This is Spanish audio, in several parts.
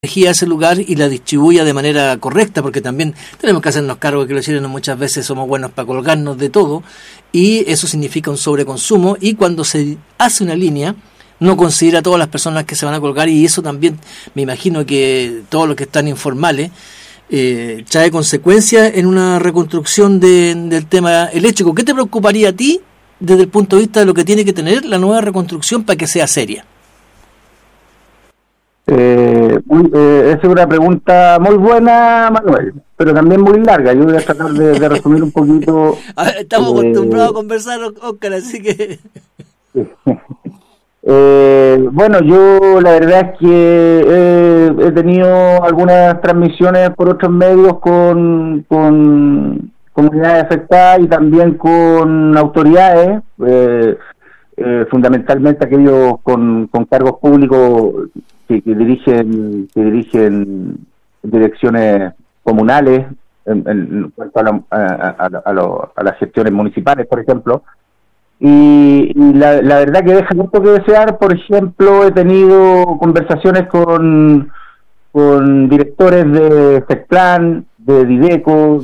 energía a ese lugar y la distribuya de manera correcta, porque también tenemos que hacernos cargo de que los chilenos muchas veces somos buenos para colgarnos de todo, y eso significa un sobreconsumo, y cuando se hace una línea no considera a todas las personas que se van a colgar, y eso también me imagino que todos los que están informales trae consecuencias en una reconstrucción del tema eléctrico. ¿Qué te preocuparía a ti desde el punto de vista de lo que tiene que tener la nueva reconstrucción para que sea seria? Es una pregunta muy buena, Manuel, pero también muy larga. Yo voy a tratar de resumir un poquito. Estamos acostumbrados a conversar, Óscar, así que... Bueno, yo la verdad es que he tenido algunas transmisiones por otros medios con comunidades afectadas y también con autoridades, fundamentalmente aquellos con cargos públicos que dirigen direcciones comunales en cuanto a las gestiones municipales, por ejemplo. Y la verdad que deja mucho que desear. Por ejemplo, he tenido conversaciones con directores de FECPLAN, de Dideco,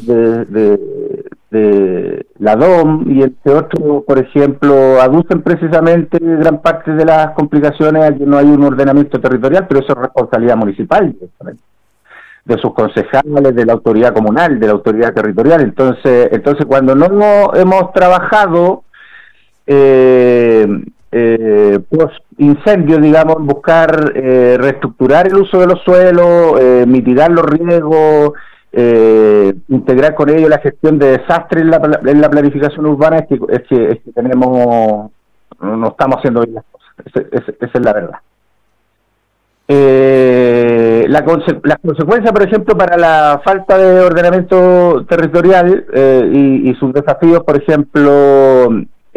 de la DOM, y entre otros, por ejemplo, aducen precisamente gran parte de las complicaciones a que no hay un ordenamiento territorial, pero eso es responsabilidad municipal, de sus concejales, de la autoridad comunal, de la autoridad territorial. Entonces cuando no hemos trabajado post incendio, digamos, buscar reestructurar el uso de los suelos, mitigar los riesgos, integrar con ello la gestión de desastres en la planificación urbana, es que tenemos, no estamos haciendo bien las cosas. Esa es la verdad. Las consecuencias, por ejemplo, para la falta de ordenamiento territorial y sus desafíos, por ejemplo,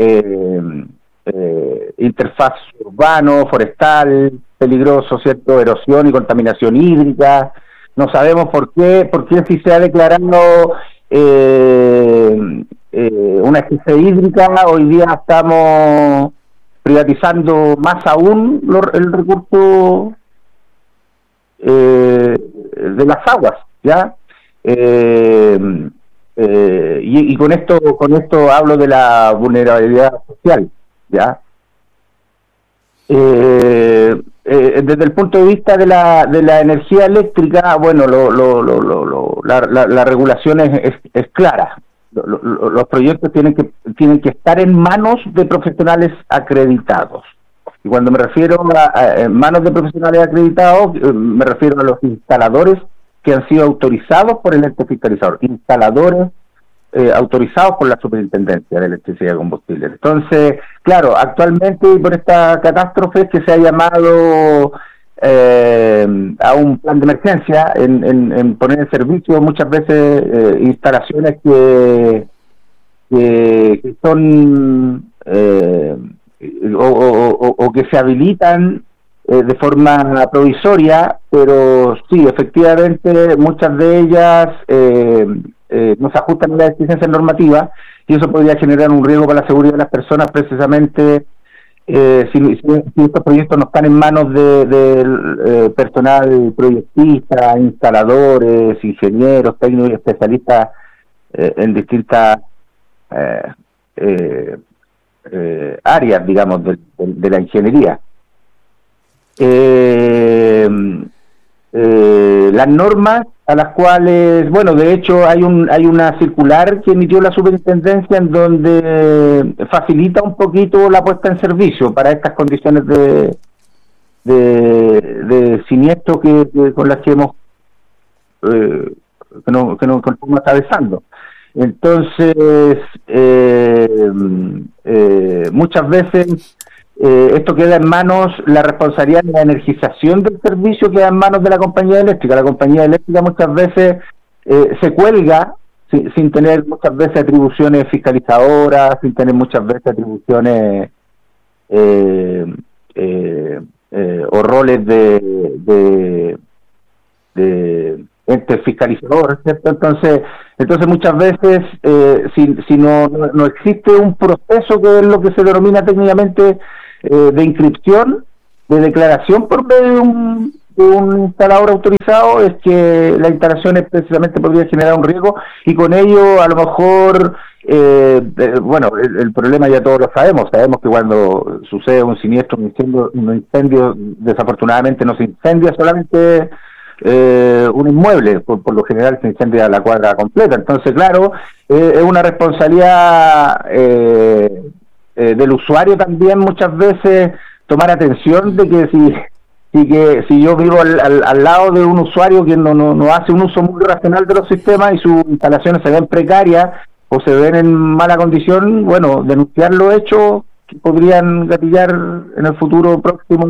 interfaz urbano, forestal, peligroso, ¿cierto? Erosión y contaminación hídrica. No sabemos por qué si se ha declarado una escasez hídrica, hoy día estamos privatizando más aún el recurso de las aguas, ¿ya? Y con esto hablo de la vulnerabilidad social, ¿ya? Desde el punto de vista de la energía eléctrica, bueno, la regulación es clara. Los proyectos tienen que estar en manos de profesionales acreditados. Y cuando me refiero a manos de profesionales acreditados, me refiero a los instaladores que han sido autorizados por el ente fiscalizador, instaladores autorizados por la Superintendencia de Electricidad y Combustible. Entonces, claro, actualmente por esta catástrofe que se ha llamado a un plan de emergencia en poner en servicio muchas veces instalaciones que son o que se habilitan de forma provisoria, pero sí, efectivamente muchas de ellas no se ajustan a la exigencia normativa, y eso podría generar un riesgo para la seguridad de las personas, precisamente si estos proyectos no están en manos del personal proyectista, instaladores, ingenieros, técnicos y especialistas en distintas áreas, digamos, de la ingeniería. Las normas a las cuales, bueno, de hecho hay una circular que emitió la Superintendencia en donde facilita un poquito la puesta en servicio para estas condiciones de siniestro con las que hemos que nos estamos atravesando. Entonces muchas veces esto queda en manos, la responsabilidad de la energización del servicio queda en manos de la compañía eléctrica. La compañía eléctrica muchas veces se cuelga sin tener muchas veces atribuciones fiscalizadoras, sin tener muchas veces atribuciones o roles de ente fiscalizador, ¿cierto? Entonces muchas veces si no existe un proceso que es lo que se denomina técnicamente de inscripción, de declaración por medio un instalador autorizado es que la instalación precisamente podría generar un riesgo y con ello a lo mejor, bueno, el problema ya todos lo sabemos que cuando sucede un siniestro, un incendio desafortunadamente no se incendia solamente un inmueble, por lo general se incendia la cuadra completa. Entonces, claro, es una responsabilidad del usuario también muchas veces tomar atención de que si yo vivo al lado de un usuario que no hace un uso muy racional de los sistemas y sus instalaciones se ven precarias o se ven en mala condición, bueno, denunciar los hechos que podrían gatillar en el futuro próximo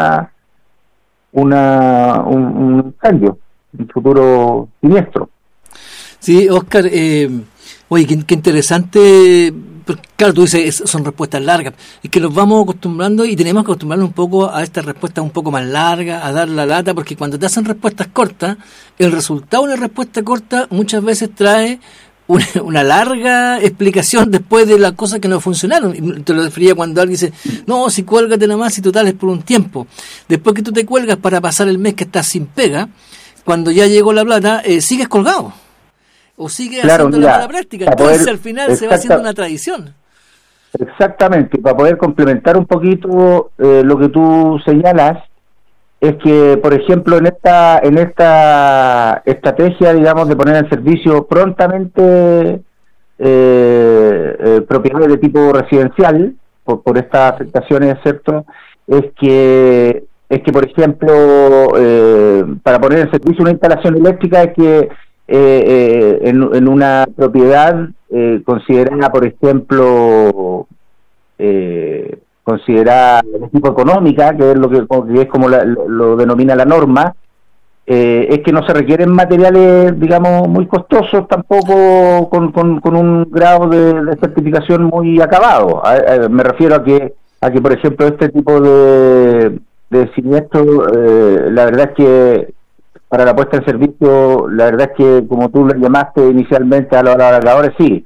un incendio, un futuro siniestro. Sí, Oscar, oye, qué interesante, porque, claro, tú dices, son respuestas largas, es que nos vamos acostumbrando y tenemos que acostumbrarnos un poco a estas respuestas un poco más largas, a dar la lata, porque cuando te hacen respuestas cortas, el resultado de una respuesta corta muchas veces trae una larga explicación después de las cosas que no funcionaron. Y te lo refería cuando alguien dice, no, si cuélgate nomás, si total es por un tiempo. Después que tú te cuelgas para pasar el mes que estás sin pega, cuando ya llegó la plata, sigues colgado. O sigues haciendo la mala práctica. Entonces al final se va haciendo una tradición. Exactamente. Para poder complementar un poquito lo que tú señalas, es que, por ejemplo, en esta estrategia, digamos, de poner en servicio prontamente propiedades de tipo residencial, por estas afectaciones, ¿cierto? Es que por ejemplo, para poner en servicio una instalación eléctrica es que en una propiedad considerada, por ejemplo, considerada de tipo económica, que es que es como lo denomina la norma, es que no se requieren materiales, digamos, muy costosos, tampoco con un grado de certificación muy acabado. Me refiero a que por ejemplo, este tipo de siniestro, la verdad es que para la puesta en servicio, la verdad es que, como tú lo llamaste inicialmente a los alargadores, sí,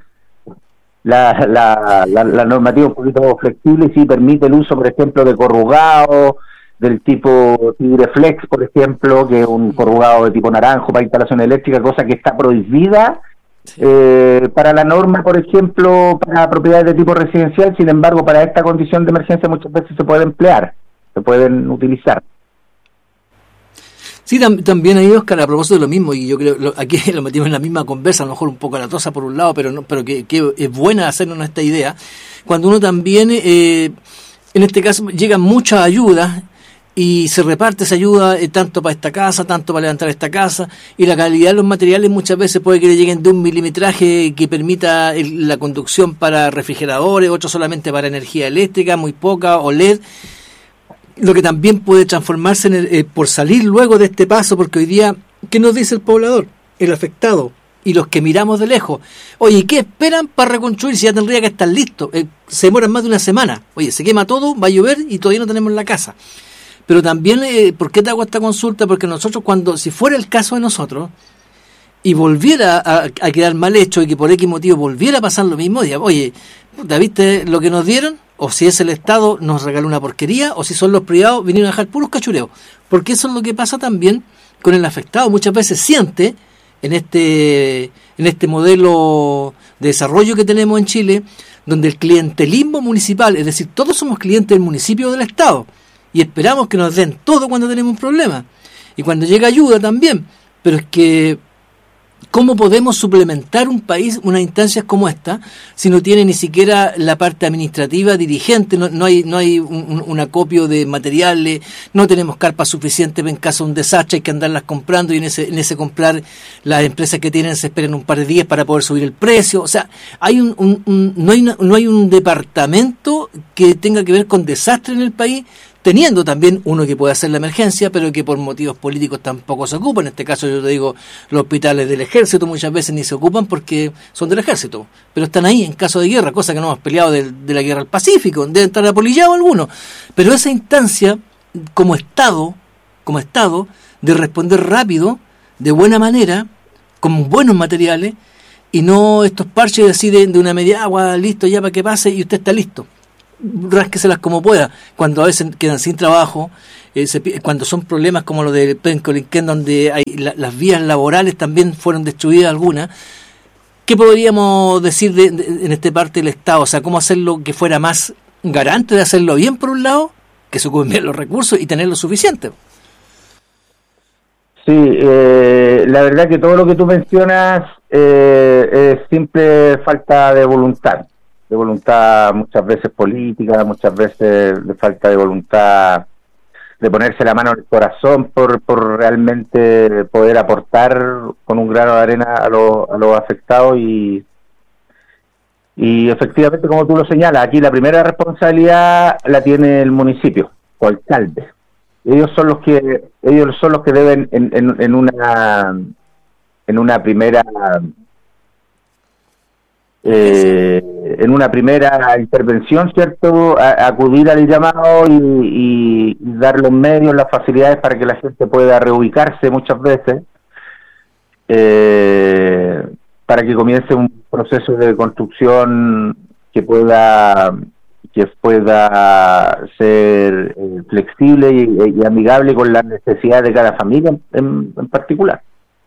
la normativa es un poquito flexible y sí permite el uso, por ejemplo, de corrugado del tipo Tigreflex, por ejemplo, que es un corrugado de tipo naranjo para instalación eléctrica, cosa que está prohibida para la norma, por ejemplo, para propiedades de tipo residencial. Sin embargo, para esta condición de emergencia muchas veces se puede emplear, se pueden utilizar. Sí, también ahí, Oscar, a propósito de lo mismo, y yo creo aquí lo metimos en la misma conversa, a lo mejor un poco latosa por un lado, pero que es buena hacernos esta idea. Cuando uno también, en este caso, llegan muchas ayudas y se reparte esa ayuda tanto para esta casa, tanto para levantar esta casa, y la calidad de los materiales muchas veces puede que le lleguen de un milimetraje que permita la conducción para refrigeradores, otro solamente para energía eléctrica, muy poca, o LED. Lo que también puede transformarse por salir luego de este paso, porque hoy día, ¿qué nos dice el poblador? El afectado y los que miramos de lejos. Oye, ¿qué esperan para reconstruir si ya tendría que estar listo? Se demoran más de una semana. Oye, se quema todo, va a llover y todavía no tenemos la casa. Pero también, ¿por qué te hago esta consulta? Porque nosotros, si fuera el caso de nosotros, y volviera a quedar mal hecho y que por X motivo volviera a pasar lo mismo, diga, oye, ¿viste lo que nos dieron? O si es el Estado, nos regaló una porquería, o si son los privados, vinieron a dejar puros cachureos. Porque eso es lo que pasa también con el afectado. Muchas veces siente, en este modelo de desarrollo que tenemos en Chile, donde el clientelismo municipal, es decir, todos somos clientes del municipio o del Estado, y esperamos que nos den todo cuando tenemos un problema. Y cuando llega ayuda también. Pero es que, ¿cómo podemos suplementar un país, unas instancias como esta, si no tiene ni siquiera la parte administrativa dirigente? No hay un acopio de materiales, no tenemos carpas suficientes en caso de un desastre, hay que andarlas comprando, y en ese comprar las empresas que tienen se esperan un par de días para poder subir el precio. O sea, hay no hay un departamento que tenga que ver con desastre en el país, teniendo también uno que puede hacer la emergencia, pero que por motivos políticos tampoco se ocupa. En este caso, yo te digo, los hospitales del ejército muchas veces ni se ocupan porque son del ejército, pero están ahí en caso de guerra, cosa que no hemos peleado de la guerra al Pacífico, deben estar apolillados algunos. Pero esa instancia, como Estado, de responder rápido, de buena manera, con buenos materiales, y no estos parches así de una media agua, listo ya para que pase y usted está listo. rásqueselas como pueda, cuando a veces quedan sin trabajo, cuando son problemas como lo de Penco-Linquén, donde hay las vías laborales también fueron destruidas algunas. ¿Qué podríamos decir en esta parte del Estado? O sea, ¿cómo hacerlo que fuera más garante de hacerlo bien por un lado, que se ocupen bien los recursos y tener lo suficiente? Sí, la verdad que todo lo que tú mencionas es simple falta de voluntad muchas veces política, muchas veces de falta de voluntad de ponerse la mano en el corazón por realmente poder aportar con un grano de arena a los afectados y efectivamente, como tú lo señalas, aquí la primera responsabilidad la tiene el municipio o alcalde. Ellos son los que deben en una primera intervención, ¿cierto?, acudir al llamado y dar los medios, las facilidades para que la gente pueda reubicarse muchas veces, para que comience un proceso de construcción que pueda ser flexible y amigable con las necesidades de cada familia en particular.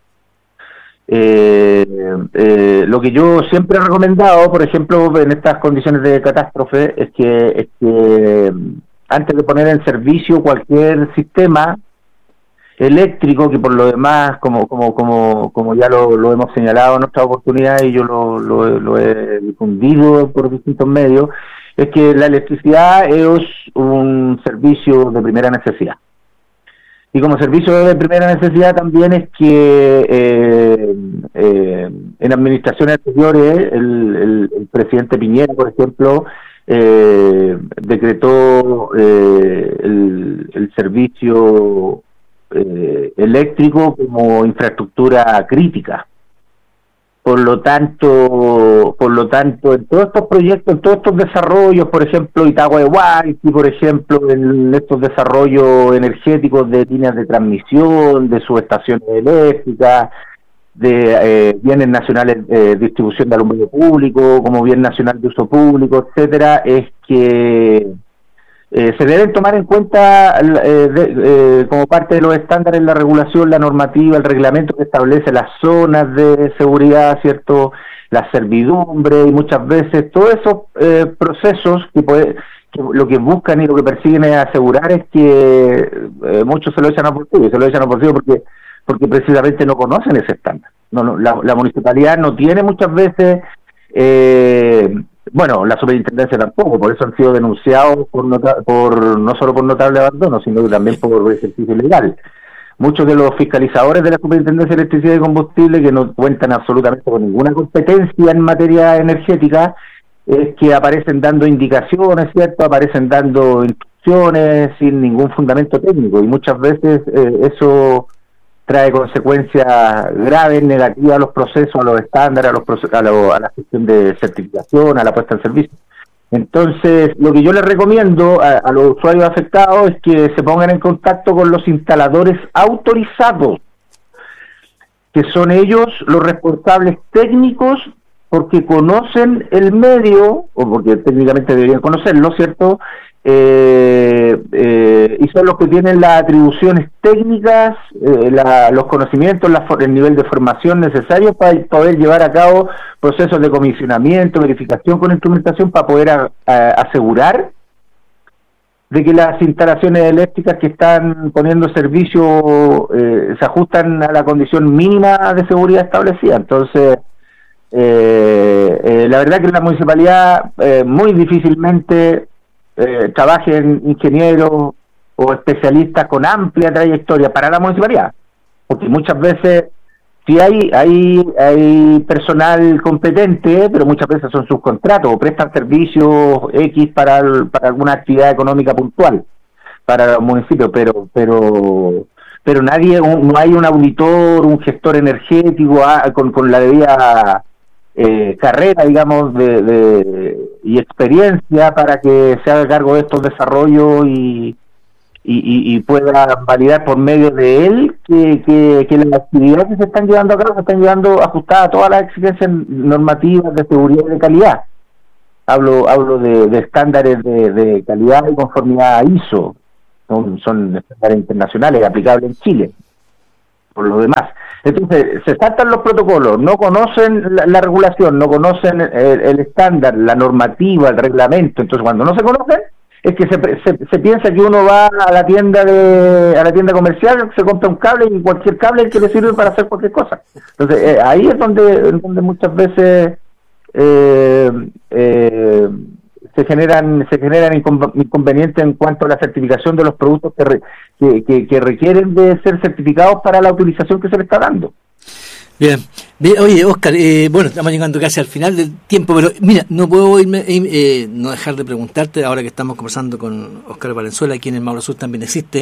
Lo que yo siempre he recomendado, por ejemplo, en estas condiciones de catástrofe, es que antes de poner en servicio cualquier sistema eléctrico, que por lo demás, como ya lo hemos señalado en nuestra oportunidad y yo lo he difundido por distintos medios, es que la electricidad es un servicio de primera necesidad. Y como servicio de primera necesidad también es que en administraciones anteriores el presidente Piñera, por ejemplo, decretó el servicio eléctrico como infraestructura crítica. Por lo tanto, en todos estos proyectos, en todos estos desarrollos, por ejemplo, Itagua de Guayqui, por ejemplo, en estos desarrollos energéticos de líneas de transmisión, de subestaciones eléctricas, de bienes nacionales de distribución de alumbrado público, como bien nacional de uso público, etcétera, es que se deben tomar en cuenta como parte de los estándares la regulación, la normativa, el reglamento que establece las zonas de seguridad, ¿cierto?, la servidumbre, y muchas veces todos esos procesos que lo que buscan y lo que persiguen es asegurar es que muchos se lo echan a portillo, porque precisamente no conocen ese estándar. La municipalidad no tiene muchas veces la superintendencia tampoco, por eso han sido denunciados no solo por notable abandono, sino también por ejercicio ilegal. Muchos de los fiscalizadores de la Superintendencia de Electricidad y Combustible, que no cuentan absolutamente con ninguna competencia en materia energética, es que aparecen dando indicaciones, ¿cierto?, aparecen dando instrucciones sin ningún fundamento técnico, y muchas veces eso trae consecuencias graves, negativas a los procesos, a los estándares, a la gestión de certificación, a la puesta en servicio. Entonces, lo que yo les recomiendo a los usuarios afectados es que se pongan en contacto con los instaladores autorizados, que son ellos los responsables técnicos, porque conocen el medio, o porque técnicamente deberían conocerlo, ¿cierto?, y son los que tienen las atribuciones técnicas, los conocimientos, el nivel de formación necesario para poder llevar a cabo procesos de comisionamiento, verificación con instrumentación, para poder asegurar de que las instalaciones eléctricas que están poniendo servicio se ajustan a la condición mínima de seguridad establecida. Entonces, la verdad que en la municipalidad muy difícilmente trabajen ingenieros o especialistas con amplia trayectoria para la municipalidad, porque muchas veces sí hay personal competente, pero muchas veces son subcontratos o prestan servicios X para alguna actividad económica puntual para los municipios, pero no hay un auditor, un gestor energético con la debida carrera, digamos, y experiencia para que se haga cargo de estos desarrollos y pueda validar por medio de él que las actividades que se están llevando a cabo se están llevando ajustadas a todas las exigencias normativas de seguridad y de calidad. hablo de estándares de calidad y conformidad ISO, son estándares internacionales aplicables en Chile, por lo demás. Entonces, se saltan los protocolos, no conocen la regulación, no conocen el estándar, la normativa, el reglamento. Entonces, cuando no se conocen, es que se piensa que uno va a la tienda comercial, se compra un cable y cualquier cable es el que le sirve para hacer cualquier cosa. Entonces, ahí es donde muchas veces se generan inconvenientes en cuanto a la certificación de los productos que requieren de ser certificados para la utilización que se le está dando. Bien. Oye, Óscar, bueno, estamos llegando casi al final del tiempo, pero mira, no puedo no dejar de preguntarte, ahora que estamos conversando con Óscar Valenzuela, aquí en el Maule Sur también existe.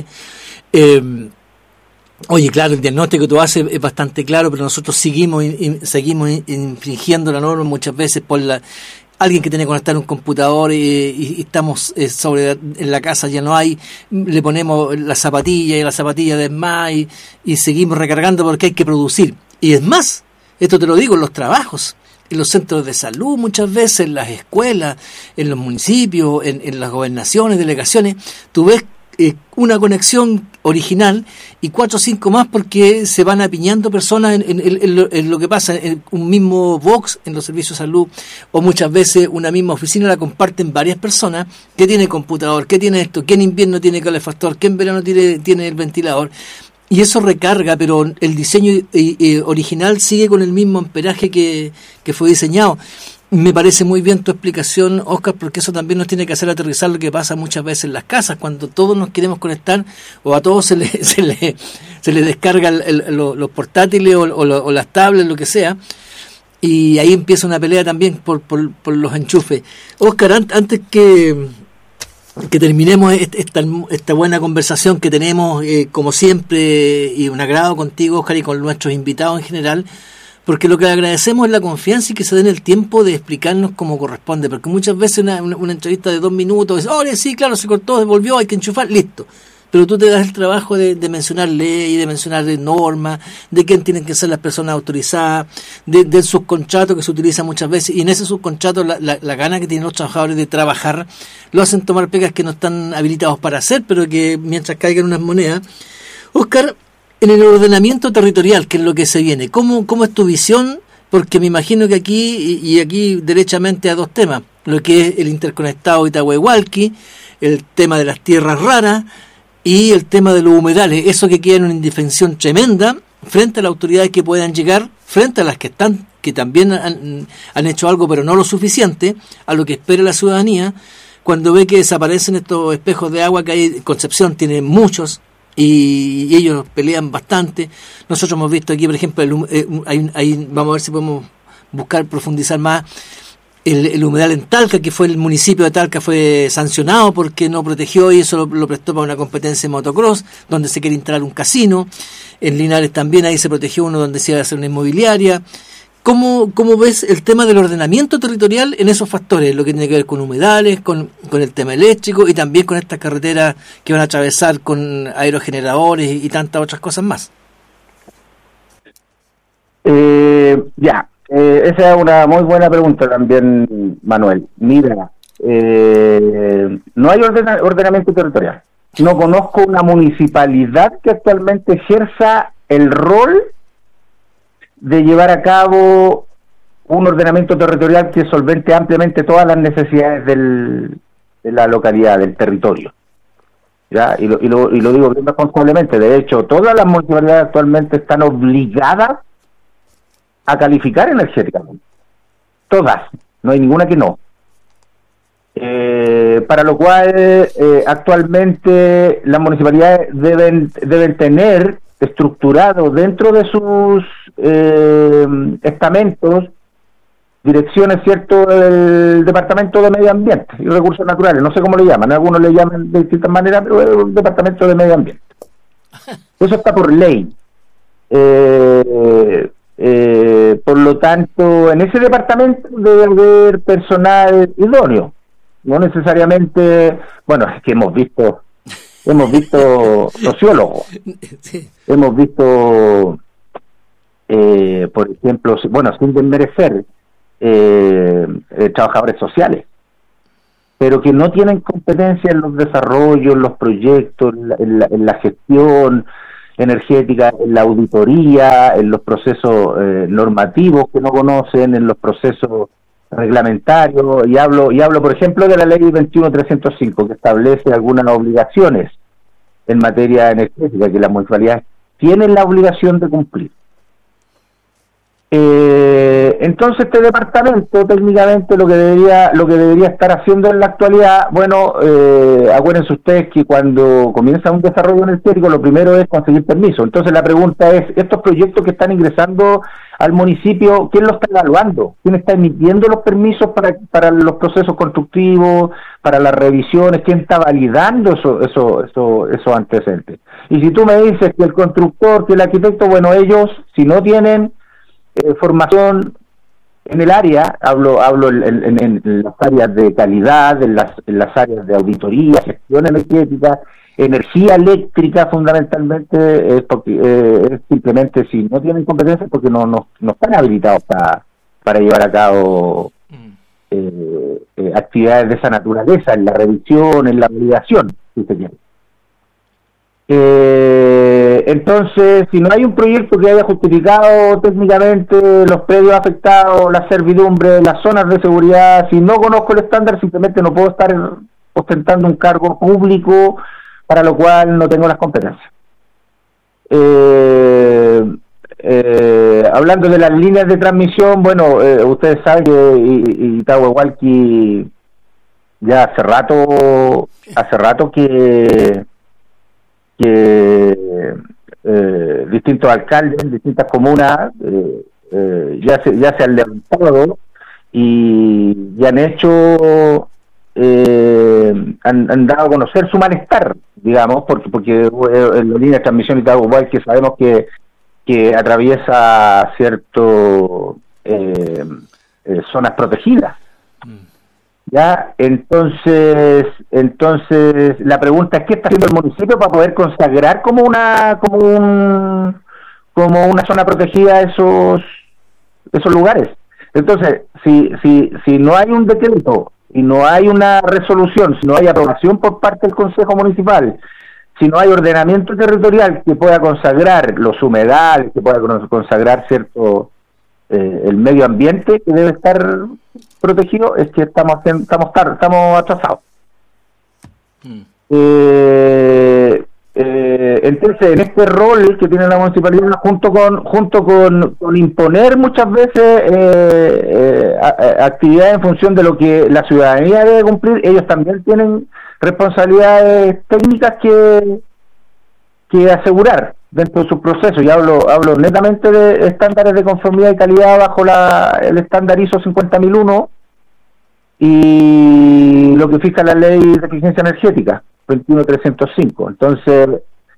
Oye, claro, el diagnóstico que tú haces es bastante claro, pero nosotros seguimos infringiendo la norma muchas veces por alguien que tiene que conectar un computador y estamos en la casa ya no hay, le ponemos la zapatilla de más y seguimos recargando porque hay que producir. Y es más, esto te lo digo, en los trabajos, en los centros de salud muchas veces, en las escuelas, en los municipios, en las gobernaciones, delegaciones, tú ves una conexión original y 4 o 5 más porque se van apiñando personas en lo que pasa, en un mismo box en los servicios de salud, o muchas veces una misma oficina la comparten varias personas que tiene computador, que tiene esto, que en invierno tiene calefactor, que en verano tiene el ventilador, y eso recarga, pero el diseño original sigue con el mismo amperaje que fue diseñado. Me parece muy bien tu explicación, Óscar, porque eso también nos tiene que hacer aterrizar lo que pasa muchas veces en las casas, cuando todos nos queremos conectar, o a todos se le descarga los portátiles o las tablets, lo que sea, y ahí empieza una pelea también por los enchufes. Óscar, antes que terminemos esta buena conversación que tenemos, como siempre, y un agrado contigo, Óscar, y con nuestros invitados en general, porque lo que agradecemos es la confianza y que se den el tiempo de explicarnos como corresponde, porque muchas veces una entrevista de 2 minutos es, oye, sí, claro, se cortó, se volvió, hay que enchufar, listo. Pero tú te das el trabajo de mencionar ley, de mencionar normas, de quién tienen que ser las personas autorizadas, del subcontrato que se utiliza muchas veces, y en ese subcontrato la gana que tienen los trabajadores de trabajar, lo hacen tomar pegas que no están habilitados para hacer, pero que mientras caigan unas monedas. Óscar, en el ordenamiento territorial, que es lo que se viene, ¿cómo es tu visión? Porque me imagino que aquí derechamente a 2 temas, lo que es el interconectado Itahuehualqui, el tema de las tierras raras y el tema de los humedales, eso que queda en una indefensión tremenda frente a las autoridades que puedan llegar, frente a las que también han hecho algo pero no lo suficiente, a lo que espera la ciudadanía, cuando ve que desaparecen estos espejos de agua que hay. Concepción tiene muchos, y ellos pelean bastante. Nosotros hemos visto aquí, por ejemplo, vamos a ver si podemos profundizar más, el humedal en Talca, que fue el municipio de Talca, fue sancionado porque no protegió y eso lo prestó para una competencia de motocross, donde se quiere instalar un casino. En Linares también ahí se protegió uno donde se iba a hacer una inmobiliaria. ¿Cómo ves el tema del ordenamiento territorial en esos factores? Lo que tiene que ver con humedales, con el tema eléctrico y también con estas carreteras que van a atravesar con aerogeneradores y tantas otras cosas más. Esa es una muy buena pregunta también, Manuel. Mira, no hay ordenamiento territorial. No conozco una municipalidad que actualmente ejerza el rol de llevar a cabo un ordenamiento territorial que solvente ampliamente todas las necesidades de la localidad, del territorio. ¿Ya? Y lo digo bien responsablemente. De hecho, todas las municipalidades actualmente están obligadas a calificar energéticamente. Todas. No hay ninguna que no. Para lo cual, actualmente las municipalidades deben tener estructurado dentro de sus estamentos direcciones, ¿cierto?, del Departamento de Medio Ambiente y Recursos Naturales, no sé cómo le llaman, algunos le llaman de distintas maneras, pero es el Departamento de Medio Ambiente. Eso está por ley. Por lo tanto, en ese departamento debe haber personal idóneo, no necesariamente, bueno, es que hemos visto sociólogos, hemos visto, por ejemplo, bueno, sin desmerecer, trabajadores sociales, pero que no tienen competencia en los desarrollos, en los proyectos, en la gestión energética, en la auditoría, en los procesos normativos que no conocen, en los procesos reglamentarios, y hablo por ejemplo de la ley 21.305, que establece algunas obligaciones en materia energética que las municipalidades tienen la obligación de cumplir. Entonces este departamento técnicamente lo que debería estar haciendo en la actualidad, bueno, acuérdense ustedes que cuando comienza un desarrollo energético lo primero es conseguir permiso. Entonces la pregunta es, estos proyectos que están ingresando al municipio, ¿quién los está evaluando? ¿Quién está emitiendo los permisos para los procesos constructivos, para las revisiones? ¿Quién está validando esos antecedentes? Y si tú me dices que el constructor, que el arquitecto, bueno, ellos si no tienen formación en el área, hablo en las áreas de calidad, en las áreas de auditoría, gestión energética, energía eléctrica fundamentalmente, es porque es simplemente si no tienen competencias porque no están habilitados para llevar a cabo actividades de esa naturaleza, en la revisión, en la validación, si se quiere. Entonces, si no hay un proyecto que haya justificado técnicamente los predios afectados, la servidumbre, las zonas de seguridad, si no conozco el estándar, simplemente no puedo estar ostentando un cargo público para lo cual no tengo las competencias. Hablando de las líneas de transmisión, bueno, ustedes saben que Itahuahualqui ya hace rato que distintos alcaldes en distintas comunas ya se han levantado y han hecho han dado a conocer su malestar, digamos, porque en la línea de transmisión Itahuahualqui que sabemos que atraviesa cierto zonas protegidas. Ya, entonces la pregunta es ¿qué está haciendo el municipio para poder consagrar como una zona protegida esos lugares? Entonces, si no hay un decreto y no hay una resolución, si no hay aprobación por parte del Consejo Municipal, si no hay ordenamiento territorial que pueda consagrar los humedales, que pueda consagrar cierto el medio ambiente que debe estar protegido, es que estamos atrasados. Entonces, en este rol que tiene la municipalidad, junto con imponer muchas veces actividades en función de lo que la ciudadanía debe cumplir, ellos también tienen responsabilidades técnicas que asegurar dentro de sus procesos. Y hablo netamente de estándares de conformidad y calidad bajo el estándar ISO 50001 y lo que fija la ley de eficiencia energética 21305. Entonces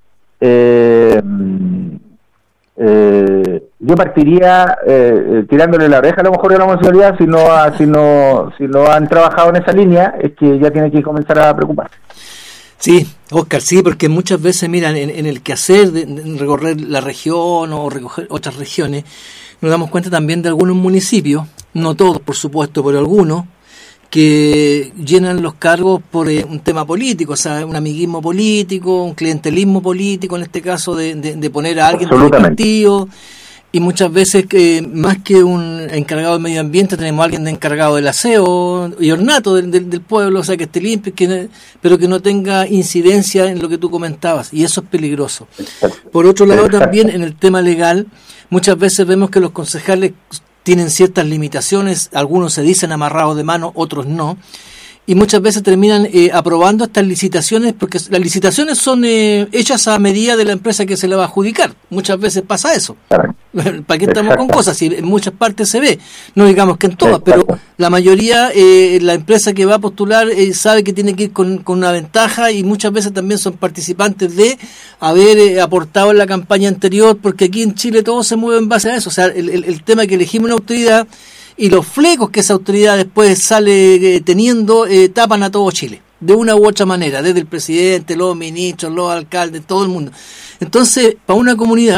yo partiría tirándole la oreja a lo mejor de la municipalidad si no han trabajado en esa línea, es que ya tiene que comenzar a preocuparse. Sí, Óscar, sí, porque muchas veces, mira, en el quehacer de recorrer la región o recoger otras regiones, nos damos cuenta también de algunos municipios, no todos, por supuesto, pero algunos, que llenan los cargos por un tema político, o sea, un amiguismo político, un clientelismo político, en este caso de poner a alguien del partido. Y muchas veces, más que un encargado del medio ambiente, tenemos a alguien de encargado del aseo y ornato del pueblo, o sea, que esté limpio, pero que no tenga incidencia en lo que tú comentabas, y eso es peligroso. Por otro lado, también en el tema legal, muchas veces vemos que los concejales tienen ciertas limitaciones, algunos se dicen amarrados de mano, otros no, y muchas veces terminan aprobando estas licitaciones, porque las licitaciones son hechas a medida de la empresa que se le va a adjudicar. Muchas veces pasa eso. ¿Para qué estamos con cosas? Si en muchas partes se ve, no digamos que en todas, pero la mayoría, la empresa que va a postular sabe que tiene que ir con una ventaja, y muchas veces también son participantes de haber aportado en la campaña anterior, porque aquí en Chile todo se mueve en base a eso. O sea, el tema que elegimos una autoridad y los flecos que esa autoridad después sale teniendo tapan a todo Chile, de una u otra manera, desde el presidente, los ministros, los alcaldes, todo el mundo. Entonces, para una comunidad,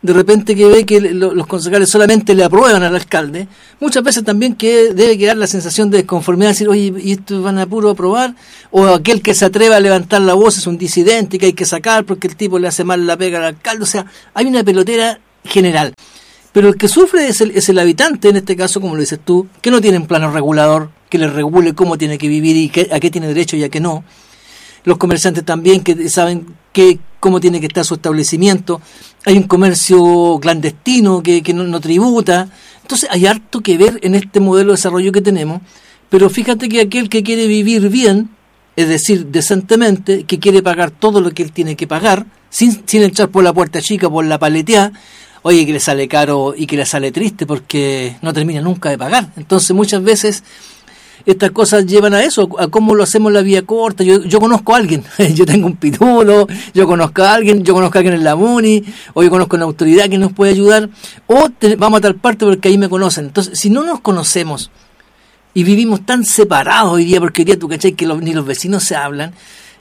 de repente que ve que los concejales solamente le aprueban al alcalde, muchas veces también que debe quedar la sensación de desconformidad, decir, oye, ¿y esto van a puro aprobar? O aquel que se atreva a levantar la voz es un disidente que hay que sacar porque el tipo le hace mal la pega al alcalde. O sea, hay una pelotera general. Pero el que sufre es el habitante, en este caso, como lo dices tú, que no tiene un plano regulador que le regule cómo tiene que vivir y a qué tiene derecho y a qué no. Los comerciantes también que saben cómo tiene que estar su establecimiento. Hay un comercio clandestino que no tributa. Entonces hay harto que ver en este modelo de desarrollo que tenemos, pero fíjate que aquel que quiere vivir bien, es decir, decentemente, que quiere pagar todo lo que él tiene que pagar, sin echar por la puerta chica, por la paleteada, oye, que le sale caro y que le sale triste porque no termina nunca de pagar. Entonces muchas veces estas cosas llevan a eso, a cómo lo hacemos en la vía corta. Yo conozco a alguien, yo tengo un pitulo, yo conozco a alguien en la MUNI, o yo conozco una autoridad que nos puede ayudar, o vamos a tal parte porque ahí me conocen. Entonces, si no nos conocemos y vivimos tan separados hoy día, porque hoy día tú cachai que ni los vecinos se hablan,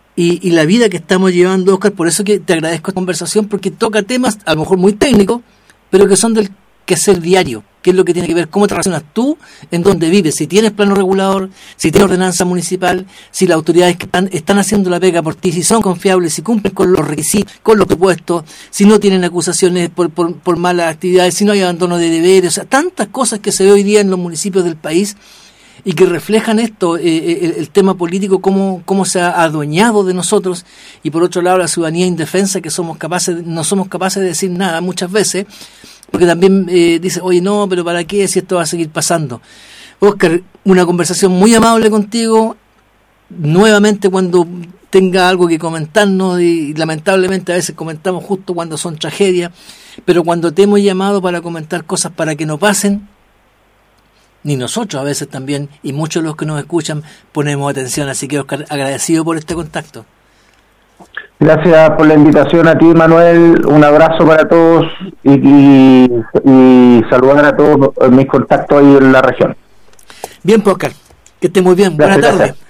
y la vida que estamos llevando, Oscar, por eso que te agradezco esta conversación, porque toca temas a lo mejor muy técnicos, pero que son del quehacer diario. ¿Qué es lo que tiene que ver? ¿Cómo te relacionas tú en donde vives? Si tienes plano regulador, si tienes ordenanza municipal, si las autoridades que están haciendo la pega por ti, si son confiables, si cumplen con los requisitos, con los propuestos, si no tienen acusaciones por malas actividades, si no hay abandono de deberes, o sea, tantas cosas que se ve hoy día en los municipios del país y que reflejan esto, el tema político, cómo se ha adueñado de nosotros, y por otro lado la ciudadanía indefensa, que no somos capaces de decir nada muchas veces, porque también dice, oye, no, pero ¿para qué si esto va a seguir pasando? Oscar, una conversación muy amable contigo. Nuevamente, cuando tenga algo que comentarnos, y lamentablemente a veces comentamos justo cuando son tragedias, pero cuando te hemos llamado para comentar cosas para que no pasen, ni nosotros a veces también, y muchos de los que nos escuchan, ponemos atención. Así que, Oscar, agradecido por este contacto. Gracias por la invitación a ti, Manuel. Un abrazo para todos y saludar a todos mis contactos ahí en la región. Bien, pues, Oscar, que esté muy bien. Buenas tardes. Gracias.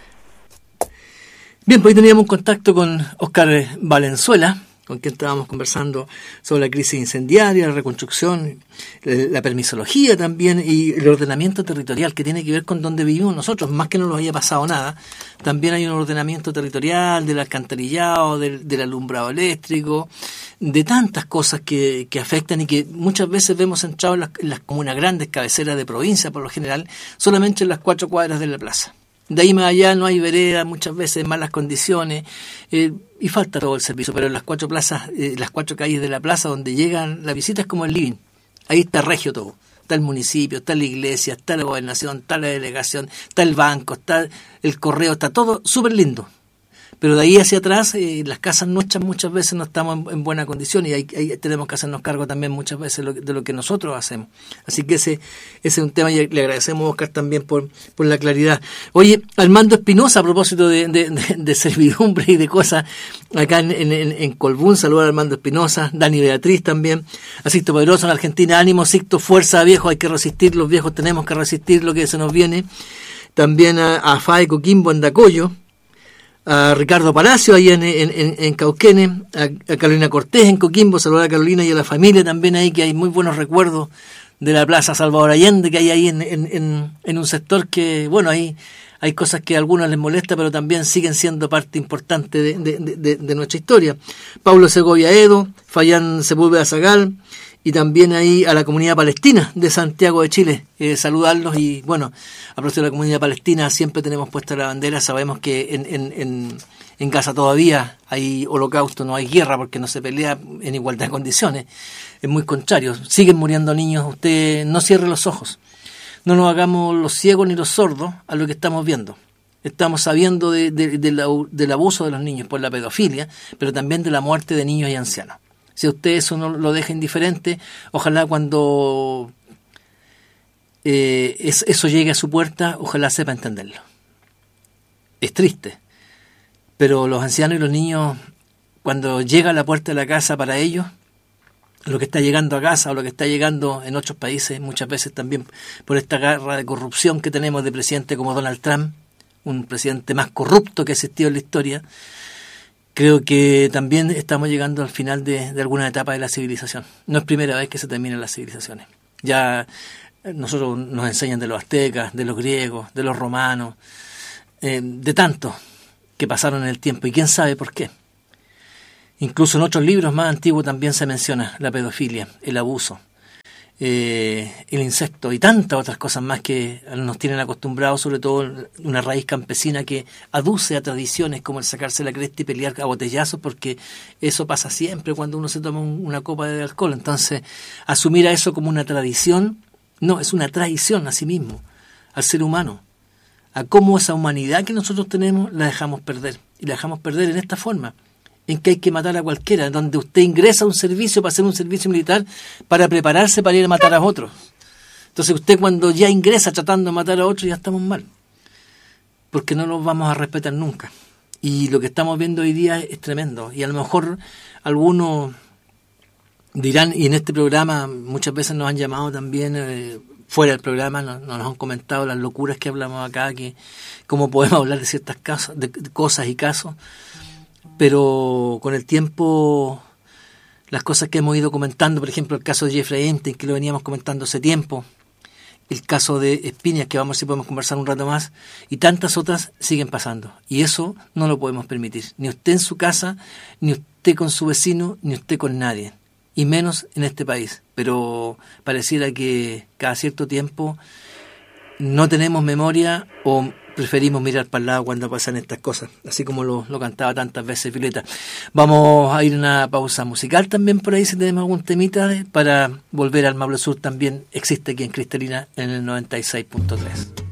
Bien, pues hoy teníamos un contacto con Oscar Valenzuela, con quien estábamos conversando sobre la crisis incendiaria, la reconstrucción, la permisología también, y el ordenamiento territorial que tiene que ver con donde vivimos nosotros. Más que no nos haya pasado nada, también hay un ordenamiento territorial del alcantarillado, del alumbrado eléctrico, de tantas cosas que afectan y que muchas veces vemos centrados en las comunas grandes, cabeceras de provincia por lo general, solamente en las 4 cuadras de la plaza. De ahí más allá no hay vereda, muchas veces malas condiciones, y falta todo el servicio, pero en las 4 plazas, las 4 calles de la plaza donde llegan la visita es como el living. Ahí está regio todo. Está el municipio, está la iglesia, está la gobernación, está la delegación, está el banco, está el correo, está todo súper lindo. Pero de ahí hacia atrás, las casas nuestras muchas veces no estamos en buena condición, y ahí tenemos que hacernos cargo también muchas veces de lo que nosotros hacemos. Así que ese es un tema, y le agradecemos a Oscar también por la claridad. Oye, Armando Espinosa, a propósito de servidumbre y de cosas, acá en Colbún, saludar a Armando Espinosa, Dani Beatriz también, a Sixto Poderoso en Argentina, ánimo Sixto, fuerza viejo, hay que resistir, los viejos tenemos que resistir lo que se nos viene. También a Fae Coquimbo en Dacoyo, a Ricardo Palacio ahí en Cauquenes, a Carolina Cortés en Coquimbo, saludar a Carolina y a la familia también ahí, que hay muy buenos recuerdos de la Plaza Salvador Allende que hay ahí en un sector que, bueno, ahí hay cosas que a algunos les molesta, pero también siguen siendo parte importante de nuestra historia. Pablo Segovia Edo, Fayán Sepúlveda Zagal, y también ahí a la comunidad palestina de Santiago de Chile, saludarlos. Y bueno, a propósito de la comunidad palestina, siempre tenemos puesta la bandera. Sabemos que en Gaza todavía hay holocausto, no hay guerra, porque no se pelea en igualdad de condiciones, es muy contrario, siguen muriendo niños. Usted no cierre los ojos, no nos hagamos los ciegos ni los sordos a lo que estamos viendo. Estamos sabiendo del abuso de los niños por la pedofilia, pero también de la muerte de niños y ancianos. Si a usted eso no lo deja indiferente, ojalá cuando eso llegue a su puerta, ojalá sepa entenderlo. Es triste, pero los ancianos y los niños, cuando llega a la puerta de la casa para ellos, lo que está llegando a casa o lo que está llegando en otros países, muchas veces también por esta guerra de corrupción que tenemos de presidente como Donald Trump, un presidente más corrupto que ha existido en la historia, Creo que también estamos llegando al final de alguna etapa de la civilización. No es primera vez que se terminan las civilizaciones. Ya nosotros nos enseñan de los aztecas, de los griegos, de los romanos, de tantos que pasaron en el tiempo, y quién sabe por qué. Incluso en otros libros más antiguos también se menciona la pedofilia, el abuso, el incesto y tantas otras cosas más que nos tienen acostumbrados, sobre todo una raíz campesina que aduce a tradiciones como el sacarse la cresta y pelear a botellazos, porque eso pasa siempre cuando uno se toma una copa de alcohol. Entonces, asumir a eso como una tradición, no, es una traición a sí mismo, al ser humano, a cómo esa humanidad que nosotros tenemos la dejamos perder, y la dejamos perder en esta forma, en que hay que matar a cualquiera, donde usted ingresa a un servicio para hacer un servicio militar para prepararse para ir a matar a otros. Entonces usted cuando ya ingresa tratando de matar a otros, ya estamos mal, porque no los vamos a respetar nunca. Y lo que estamos viendo hoy día es tremendo, y a lo mejor algunos dirán, y en este programa muchas veces nos han llamado también, fuera del programa nos han comentado las locuras que hablamos acá, que cómo podemos hablar de ciertas cosas y casos. Pero con el tiempo, las cosas que hemos ido comentando, por ejemplo, el caso de Jeffrey Epstein, que lo veníamos comentando hace tiempo, el caso de Espiñas, que vamos a ver si podemos conversar un rato más, y tantas otras siguen pasando. Y eso no lo podemos permitir. Ni usted en su casa, ni usted con su vecino, ni usted con nadie. Y menos en este país. Pero pareciera que cada cierto tiempo no tenemos memoria o preferimos mirar para el lado cuando pasan estas cosas, así como lo cantaba tantas veces Violeta. Vamos a ir a una pausa musical también por ahí, si tenemos algún temita, para volver al Maule Sur. También existe aquí en Cristalina en el 96.3.